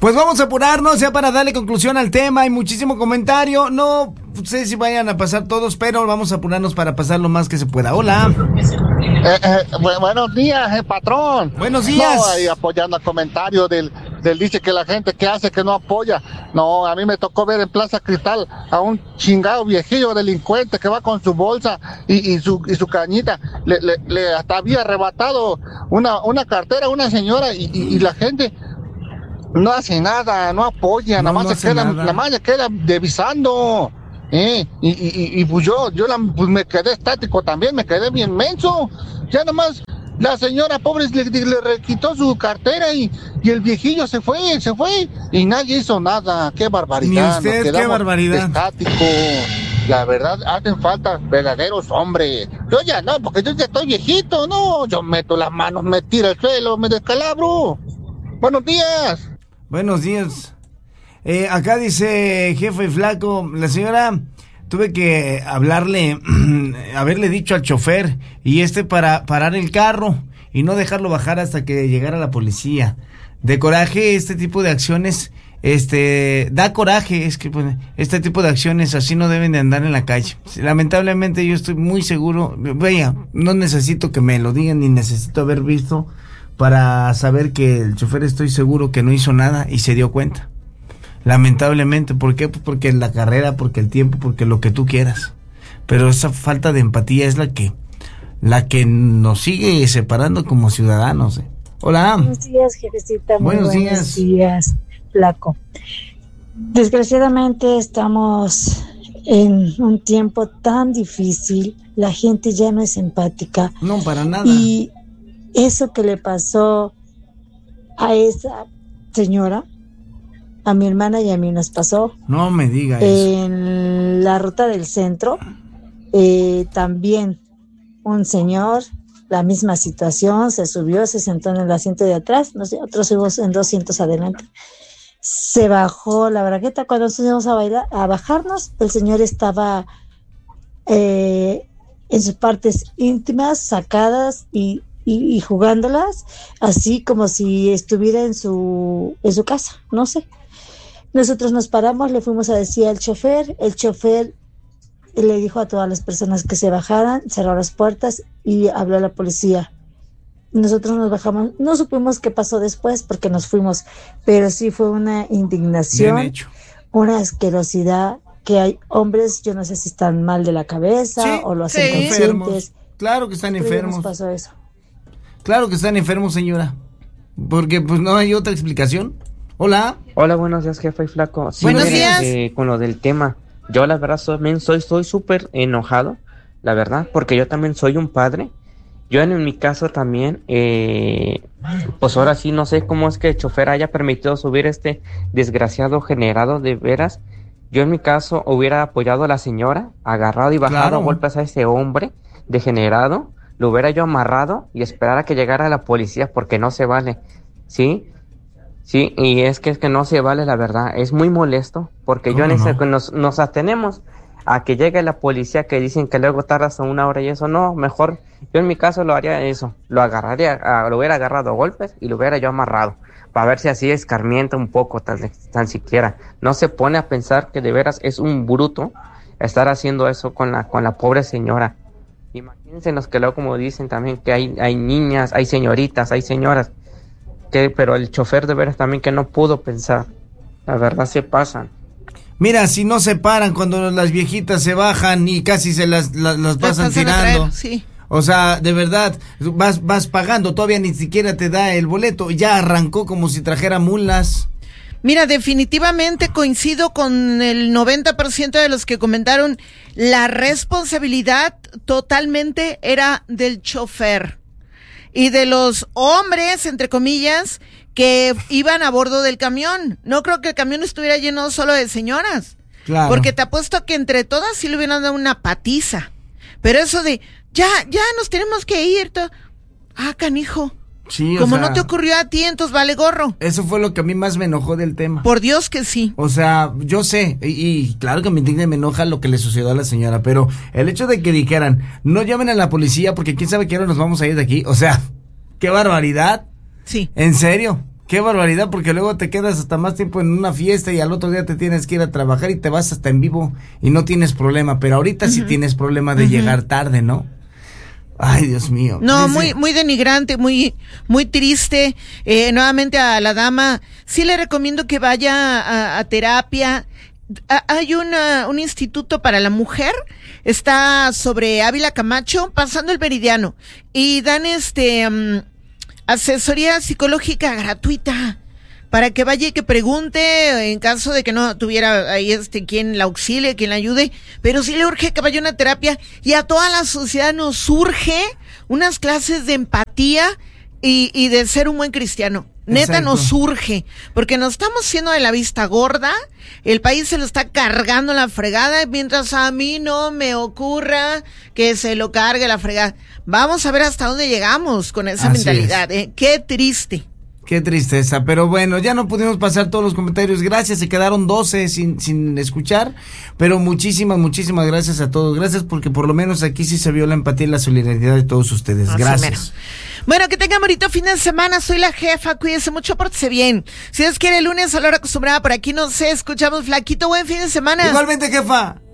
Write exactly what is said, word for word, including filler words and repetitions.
Pues vamos a apurarnos ya para darle conclusión al tema. Hay muchísimo comentario. No sé si vayan a pasar todos, pero vamos a apurarnos para pasar lo más que se pueda. Hola. Eh, eh, bu- buenos días, eh, patrón. Buenos días. No, ahí apoyando el comentario del, del dice que la gente que hace que no apoya. No, a mí me tocó ver en Plaza Cristal a un chingado viejillo delincuente que va con su bolsa y, y su y su cañita. Le, le, le hasta había arrebatado una, una cartera a una señora y, y, y la gente no hace nada, no apoya, No, nada más no se hace queda, nada. nada más se queda devisando. Eh, y, y, y, y pues yo, yo la, pues me quedé estático también, me quedé bien menso. Ya nada más la señora pobre le, le, le quitó su cartera y, y el viejillo se fue, se fue y nadie hizo nada. Qué barbaridad. Ni usted, nos qué quedamos barbaridad. estáticos. La verdad, hacen falta verdaderos hombres. Yo ya no, porque yo ya estoy viejito, no. Yo meto las manos, me tiro al suelo, me descalabro. Buenos días. Buenos días. Eh, acá dice Jefe Flaco, la señora, tuve que hablarle, haberle dicho al chofer y este para parar el carro y no dejarlo bajar hasta que llegara la policía. De coraje, este tipo de acciones, este, da coraje, es que pues, este tipo de acciones así no deben de andar en la calle. Lamentablemente yo estoy muy seguro, vaya, no necesito que me lo digan ni necesito haber visto para saber que el chofer estoy seguro que no hizo nada y se dio cuenta. Lamentablemente, ¿por qué? Pues porque la carrera, porque el tiempo, porque lo que tú quieras. Pero esa falta de empatía es la que la que nos sigue separando como ciudadanos. ¿eh? Hola. Buenos días, jefecita. Muy Buenos días. Buenos días, Flaco. Desgraciadamente estamos en un tiempo tan difícil. La gente ya no es empática. No, para nada. Y eso que le pasó a esa señora, a mi hermana y a mí nos pasó. No me diga eso. En la ruta del centro, eh, también un señor, la misma situación, se subió, se sentó en el asiento de atrás, nosotros subimos en dos asientos adelante. Se bajó la bragueta, cuando nos íbamos a bailar, a bajarnos, el señor estaba eh, en sus partes íntimas, sacadas y Y, y jugándolas así como si estuviera en su en su casa, no sé. Nosotros nos paramos, le fuimos a decir al chofer, el chofer le dijo a todas las personas que se bajaran, cerró las puertas y habló a la policía. Nosotros nos bajamos, no supimos qué pasó después porque nos fuimos, pero sí fue una indignación, una asquerosidad, que hay hombres, yo no sé si están mal de la cabeza sí, o lo hacen sí, conscientes. enfermos. Claro que están pero enfermos. nos pasó eso. Claro que están enfermos, señora. Porque pues no hay otra explicación. Hola. Hola, buenos días, jefe y Flaco. Sí, buenos miren, días. Eh, con lo del tema, yo la verdad también soy soy súper enojado, la verdad, porque yo también soy un padre. Yo en, en mi caso también, eh, pues ahora sí no sé cómo es que el chofer haya permitido subir este desgraciado generado, de veras. Yo en mi caso hubiera apoyado a la señora, agarrado y bajado Claro. a golpes a ese hombre degenerado. Lo hubiera yo amarrado y esperar a que llegara la policía, porque no se vale, ¿sí? Sí, y es que es que no se vale, la verdad, es muy molesto, porque yo en ese, no? nos, nos atenemos a que llegue la policía, que dicen que luego tarda hasta una hora y eso, no, mejor, yo en mi caso lo haría eso, lo agarraría, a, lo hubiera agarrado a golpes y lo hubiera yo amarrado, para ver si así escarmienta un poco, tan, tan siquiera, no se pone a pensar que de veras es un bruto estar haciendo eso con la, con la pobre señora. Imagínense los que luego, como dicen también, que hay, hay niñas, hay señoritas, hay señoras, que pero el chofer de veras también que no pudo pensar, la verdad se pasan. Mira, si no se paran cuando las viejitas se bajan y casi se las, las, las pasan tirando. Traer, sí. O sea, de verdad, vas, vas pagando, todavía ni siquiera te da el boleto, ya arrancó como si trajera mulas. Mira, definitivamente coincido con el noventa por ciento de los que comentaron, la responsabilidad totalmente era del chofer y de los hombres, entre comillas, que iban a bordo del camión. No creo que el camión estuviera lleno solo de señoras. Claro. Porque te apuesto que entre todas sí le hubieran dado una patiza. Pero eso de, ya, ya nos tenemos que ir. To- ah, canijo. Sí, o Como sea, no te ocurrió a ti, entonces vale gorro. Eso fue lo que a mí más me enojó del tema. Por Dios que sí. O sea, yo sé, y, y claro que me indigna y me enoja lo que le sucedió a la señora, pero el hecho de que dijeran, no llamen a la policía porque quién sabe qué hora nos vamos a ir de aquí, o sea, qué barbaridad. Sí. ¿En serio? Qué barbaridad, porque luego te quedas hasta más tiempo en una fiesta y al otro día te tienes que ir a trabajar y te vas hasta en vivo y no tienes problema, pero ahorita uh-huh. sí tienes problema de uh-huh. llegar tarde, ¿no? Ay, Dios mío. No, Dice... muy muy denigrante, muy muy triste. Eh, nuevamente a la dama, sí le recomiendo que vaya a, a terapia. A, hay una, un instituto para la mujer, está sobre Ávila Camacho, pasando el Meridiano, y dan este... Um, asesoría psicológica gratuita para que vaya y que pregunte en caso de que no tuviera ahí este quien la auxilie, quien la ayude, pero sí le urge que vaya a una terapia, y a toda la sociedad nos urge unas clases de empatía y, y de ser un buen cristiano. Neta, exacto, nos urge, porque nos estamos haciendo de la vista gorda, el país se lo está cargando la fregada, mientras a mí no me ocurra que se lo cargue la fregada. Vamos a ver hasta dónde llegamos con esa Así mentalidad, ¿eh? Qué triste. Qué tristeza, pero bueno, ya no pudimos pasar todos los comentarios, gracias, se quedaron doce sin, sin escuchar, pero muchísimas, muchísimas gracias a todos, gracias porque por lo menos aquí sí se vio la empatía y la solidaridad de todos ustedes, Así gracias. Menos. Bueno, que tengan bonito fin de semana, soy la jefa, cuídense mucho, pórtese bien. Si Dios quiere, el lunes a la hora acostumbrada por aquí, no sé, escuchamos Flaquito, buen fin de semana. Igualmente, jefa.